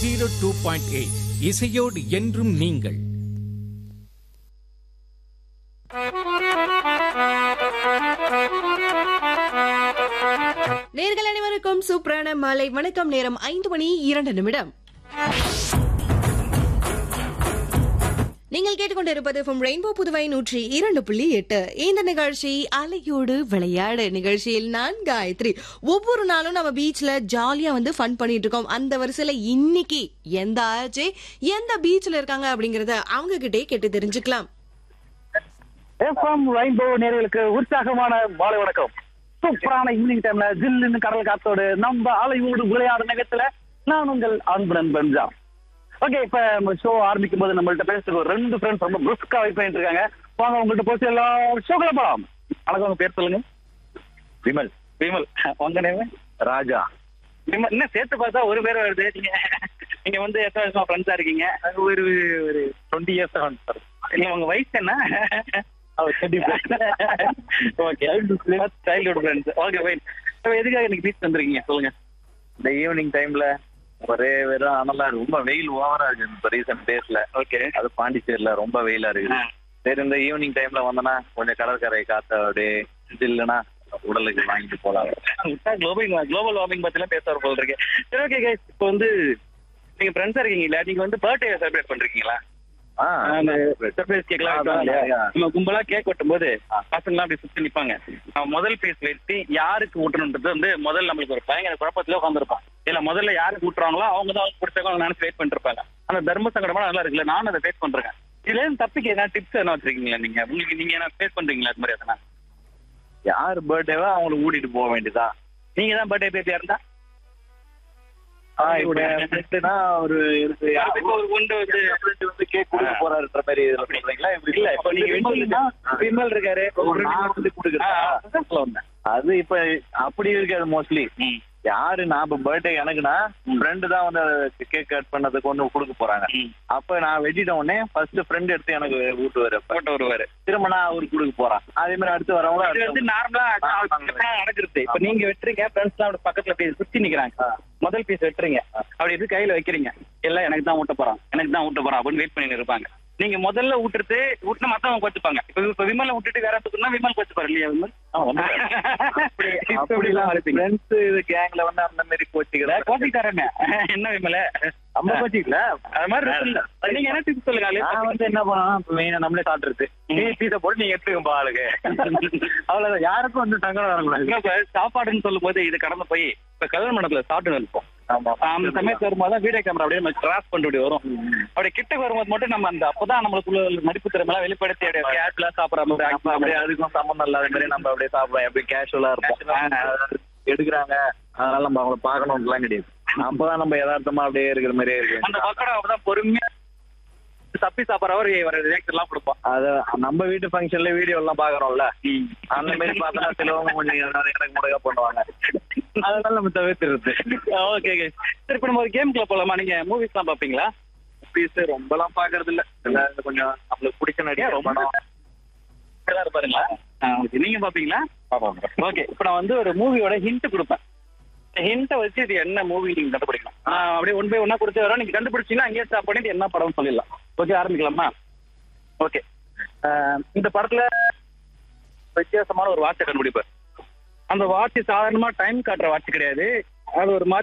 102.8 இசையோடு என்றும் நீங்கள். நேர்கள் அனைவருக்கும் சூப்பரான மாலை வணக்கம். நேரம் 5:02. நீங்கள் கேட்டுக்கொண்டிருப்பது ரெயின்போ புதுவை 102.8. இந்த நிகழ்ச்சி அலையோடு விளையாடு நிகழ்ச்சியில் நான் காயத்ரி. ஒவ்வொரு நாளும் நம்ம பீச்ல ஜாலியா ஃபன் பண்ணிட்டு இருக்கோம். அந்த வரிசையில இன்னைக்கு எந்த ஆச்சு எந்த பீச்ல இருக்காங்க அப்படிங்கறத அவங்க கிட்டே கேட்டு தெரிஞ்சுக்கலாம். ரெயின்போ நேர்களுக்கு உற்சாகமான மாலை வணக்கம். சூப்பரான ஈவினிங் டைம்ல ஜில்லுன்னு கடல் காத்தோடு நம்ம அலையோடு விளையாடு நிகழ்ச்சியில நான் உங்கள் அன்புடன் பஞ்சா. ஓகே, இப்ப ஷோ ஆரம்பிக்கும் போது நம்மள்ட்ட பேசுறதுக்கு ஒரு 2 ஃப்ரெண்ட்ஸ் ரொம்ப பிரிஸ்கா வெயிட் பண்ணிட்டு இருக்காங்க. வாங்க உங்கள்கிட்ட போச்சு எல்லாம் ஷோக்குள்ள போலாம். வணக்கம், உங்க பேர் சொல்லுங்க. விமல். விமல், உங்க நேம்? ராஜா. விமல், என்ன சேர்த்து பார்த்தா ஒரு பேர் வருது. நீங்க எத்தனை வருஷமா ஃப்ரெண்ட்ஸா இருக்கீங்க? ஒரு 20 இயர்ஸ் ஆகும் சார். இல்ல, உங்க வயசு என்ன? எதுக்காக இன்னைக்கு பீச் வந்திருக்கீங்க சொல்லுங்க. இந்த ஈவினிங் டைம்ல ஒரே வெறும் அனலா இருக்கு. ரொம்ப வெயில் ஓவரா இருக்கு இந்த ரீசன்ட் டேஸ்ல. ஓகே, அது பாண்டிச்சேரியில ரொம்ப வெயிலா இருக்குது. சரி, இந்த ஈவினிங் டைம்ல வந்தோன்னா கொஞ்சம் கடற்கரை காத்த அப்படியே இல்லைன்னா உடலுக்கு வாங்கிட்டு போலாம். குளோபல் வார்மிங் பத்தி எல்லாம் பேச போல இருக்கு. சரி, ஓகே கைஸ், இப்போ நீங்க ஃப்ரெண்ட்ஸா இருக்கீங்களா? நீங்க பர்த்டே செலிப்ரேட் பண்றீங்களா? சர்ப்ரைஸ் கேக்லாம் நம்ம கும்பலா கேக் வெட்டும் போது பசங்களாம் அப்படி சுத்தி நிப்பாங்க. முதல் பீஸ் வெட்டி யாருக்கு ஊட்டணுன்றது முதல்ல நம்மளுக்கு ஒரு பயங்கர குழப்பத்திலே உட்காந்துருப்பான். இல்ல முதல்ல யாருக்கு ஊட்டுறாங்களோ அவங்க தான் அவங்க பிடிச்சவங்க நினைச்சு வெயிட் பண்ணிட்டு இருப்பாங்க. அந்த தர்ம சங்கடமா நல்லா இருக்குல்ல, நானும் அதை ஃபேஸ் பண்றேன். இதுல இருந்து தப்பிக்க என்ன டிப்ஸ் என்ன வச்சிருக்கீங்களா நீங்க? உங்களுக்கு நீங்க என்ன ஃபேஸ் பண்றீங்களா அது மாதிரி? எதனா யாரு பர்த்டேவா அவங்களுக்கு ஊட்டிட்டு போக வேண்டியதா? நீங்க தான் பர்த்டே பேபியா இருந்தா ஒரு கேக் கொடுக்க போறாருன்ற மாதிரி இல்ல. இப்ப நீங்க விமல் இருக்காரு, அது இப்ப அப்படி இருக்காது. மோஸ்ட்லி யாரு நான் இப்ப பர்த்டே எனக்குன்னா ஃப்ரெண்டு தான் கேக் கட் பண்ணதுக்கு கொடுக்க போறாங்க. அப்ப நான் வெட்டிட்ட உடனே ஃபர்ஸ்ட் ஃப்ரெண்ட் எடுத்து எனக்கு ஊட்டு வருவாரு. திரும்ப நான் அவருக்கு கொடுக்க போறேன். அதே மாதிரி அடுத்து வரவங்க நார்மலா நடக்குது. இப்ப நீங்க வெட்டுறீங்க, ஃப்ரெண்ட்ஸ் எல்லாம் பக்கத்துல சுத்தி நிக்கிறாங்க. முதல் பீஸ் வெட்டுறீங்க, அப்படி இருக்கு கையில வைக்கிறீங்க. எல்லாம் எனக்கு தான் ஊட்ட போறான் அப்படின்னு வெயிட் பண்ணி இருப்பாங்க. நீங்க முதல்ல ஊட்டினா மத்தவங்க கொச்சுப்பாங்க. இப்ப விமல விட்டுட்டு வேற சொன்னா விமல் கொச்சுப்பாரு இல்லையா? விமல் கேங்ல அந்த மாதிரி கோச்சிக்காரங்க என்ன விமல நம்ம கோச்சிக்கல அது மாதிரி நீங்க என்ன டிப்ஸ் சொல்லுங்க. என்ன பண்ணா நம்மளே சாப்பிட்டுருது. பீஸை போட்டு நீங்க எடுத்துக்கோங்க ஆளுக்கு. அவ்வளவுதான், யாருக்கும் சங்கடம் வரக்கூடாது. சாப்பாடுன்னு சொல்லும் போது இது கடந்து போய் இப்ப கல்யாண மண்டபத்துல சாப்பிட்டு இருப்போம். அந்த சமயத்து வரும்போது வீடியோ கேமரா அப்படியே கிராஸ் பண்ணிட்டு வரும். அப்படி கிட்ட வரும்போது மட்டும் நம்ம அப்பதான் நம்மளுக்குள்ள மதிப்பு திறமை வெளிப்படுத்தி கேஷ்ல சாப்பிடற மாதிரி அதுக்கும் சம்பந்தம் இல்லாத மாதிரி நம்ம அப்படியே சாப்பிடுவோம். எப்படி கேஷுவலா இருப்போம். எடுக்கிறாங்க, அதனால நம்ம அவங்களை பாக்கணும்லாம் கிடையாது. அப்பதான் நம்ம யதார்த்தமா அப்படியே இருக்கிற மாதிரியே இருக்கு. அந்த பக்கம் அப்பதான் பொறுமையா தப்பி சாப்பிட்றவர் ரியாக்டர் எல்லாம் கொடுப்போம். அத நம்ம வீட்டு ஃபங்க்ஷன்ல வீடியோ எல்லாம் பாக்குறோம்ல, அந்த மாதிரி பார்த்தா சிலவங்க கொஞ்சம் எனக்கு முடக்கா பண்ணுவாங்க. அதனால நம்ம தவிர்த்துருது. ஓகே, சரி, இப்ப நம்ம ஒரு கேம்குள்ள போலாமா? நீங்க மூவிஸ் எல்லாம் பாப்பீங்களா? மூவிஸ் ரொம்பலாம் பாக்குறது இல்ல. கொஞ்சம் நம்மளுக்கு பிடிச்ச நடிகை ரொம்ப பாருங்களா? நீங்க பாப்பீங்களா? ஓகே, இப்ப நான் ஒரு மூவியோட ஹிண்ட் கொடுப்பேன். ஹிண்ட்டை வச்சு இது என்ன மூவி நீங்க கண்டுபிடிக்கலாம். அப்படியே 1 by 1 கொடுத்து வரோம். நீங்க கண்டுபிடிச்சீங்கன்னா அங்கேயே ஸ்டாப் பண்ணிட்டு என்ன படம் சொல்லிடலாம். ஓகே, ஆரம்பிக்கலாமா? ஓகே, இந்த படத்துல வித்தியாசமான ஒரு வாட்சை கண்டுபிடிப்பார். அந்த வாட்ச் சாதாரணமா டைம் காட்டுற வாட்ச் கிடையாது. அது ஒரு மாதிரி